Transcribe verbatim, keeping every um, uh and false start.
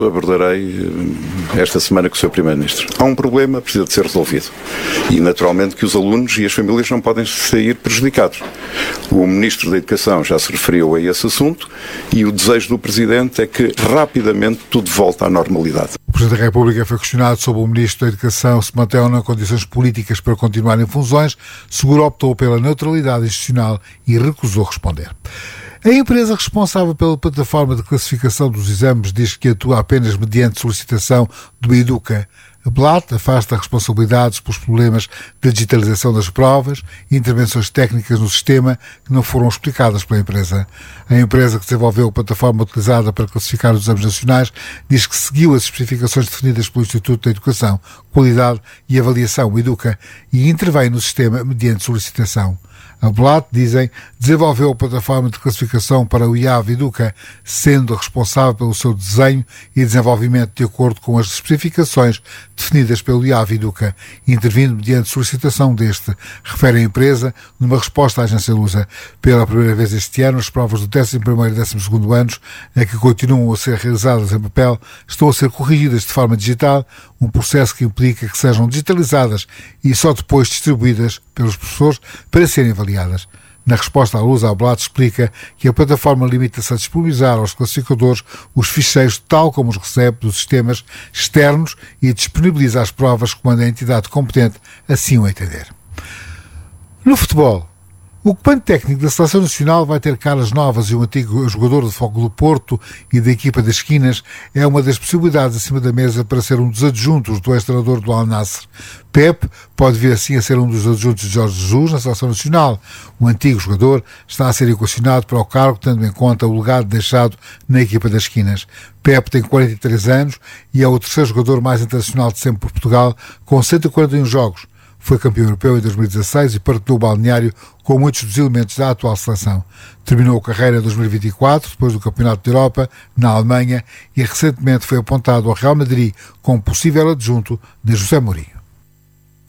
Abordarei esta semana com o senhor Primeiro-Ministro. Há um problema, precisa de ser resolvido. E, naturalmente, que os alunos e as famílias não podem sair prejudicados. O Ministro da Educação já se referiu a esse assunto e o desejo do Presidente é que, rapidamente, tudo volte à normalidade. O Presidente da República foi questionado sobre o Ministro da Educação se mantém ou não condições políticas para continuar em funções. Seguro optou pela neutralidade institucional e recusou responder. A empresa responsável pela plataforma de classificação dos exames diz que atua apenas mediante solicitação do Educa. A Blatt afasta responsabilidades pelos problemas de digitalização das provas e intervenções técnicas no sistema que não foram explicadas pela empresa. A empresa que desenvolveu a plataforma utilizada para classificar os exames nacionais diz que seguiu as especificações definidas pelo Instituto da Educação, Qualidade e Avaliação, o Educa, e intervém no sistema mediante solicitação. A Blatt, dizem, desenvolveu a plataforma de classificação para o I A V Educa, sendo responsável pelo seu desenho e desenvolvimento de acordo com as especificações definidas pelo I A V Educa, intervindo mediante solicitação deste, refere a empresa numa resposta à agência Lusa. Pela primeira vez este ano, as provas do décimo primeiro e décimo segundo anos, a que continuam a ser realizadas em papel, estão a ser corrigidas de forma digital, um processo que implica que sejam digitalizadas e só depois distribuídas pelos professores para serem avaliadas. Na resposta à Lusa, a Blatt explica que a plataforma limita-se a disponibilizar aos classificadores os ficheiros tal como os recebe dos sistemas externos e disponibiliza as provas quando a entidade competente assim o entender. No futebol, o comando técnico da Seleção Nacional vai ter caras novas e o antigo jogador de Fogo do Porto e da equipa das esquinas é uma das possibilidades acima da mesa para ser um dos adjuntos do ex-treinador do Al Nassr. Pep pode vir assim a ser um dos adjuntos de Jorge Jesus na Seleção Nacional. O antigo jogador está a ser equacionado para o cargo, tendo em conta o legado deixado na equipa das esquinas. Pep tem quarenta e três anos e é o terceiro jogador mais internacional de sempre por Portugal, com cento e quarenta e um jogos. Foi campeão europeu em dois mil e dezasseis e partilhou o balneário com muitos dos elementos da atual seleção. Terminou a carreira em dois mil e vinte e quatro, depois do Campeonato da Europa, na Alemanha, e recentemente foi apontado ao Real Madrid como possível adjunto de José Mourinho.